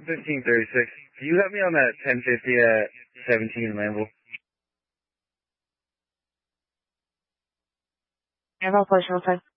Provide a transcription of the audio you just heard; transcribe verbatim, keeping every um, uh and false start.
fifteen thirty-six. Can you help me on that ten fifty at seventeen Lamble? Lamble, push real quick.